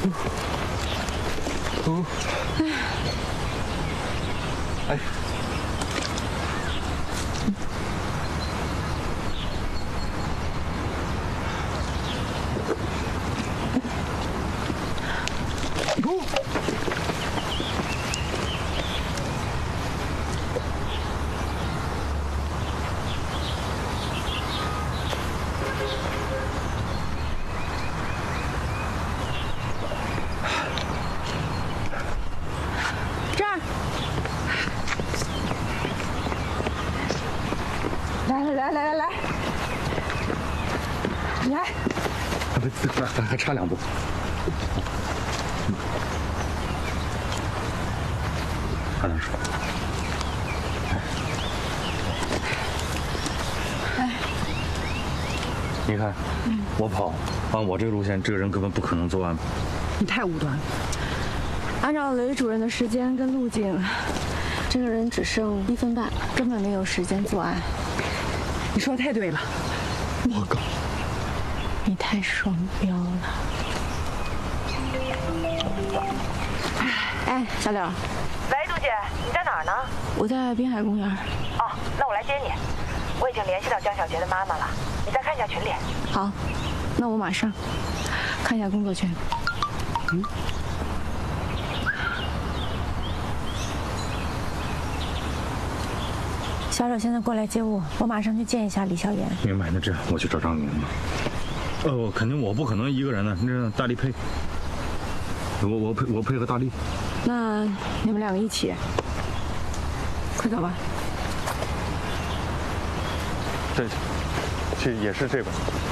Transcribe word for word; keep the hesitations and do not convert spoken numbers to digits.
哦，哎。 来来来来，来， 还还还差两步。还能说。 哎， 你看，嗯、我跑，按我这个路线，这个人根本不可能作案。 你太武断了。按照雷主任的时间跟路径，这个人只剩一分半，根本没有时间作案。 你说的太对了， 我靠！ 你太双标了。哎，小柳。 喂，杜姐，你在哪儿呢？ 我在滨海公园。 哦，那我来接你。我已经联系到江小杰的妈妈了，你再看一下群里。 好，那我马上看一下工作群。嗯。 小柳现在过来接我，我马上去见一下李笑颜。 明白，那这样我去找张明吧。呃，我肯定我不可能一个人的，那大力配，我我配我配合大力。 那你们两个一起，快走吧。 这，这也是这个。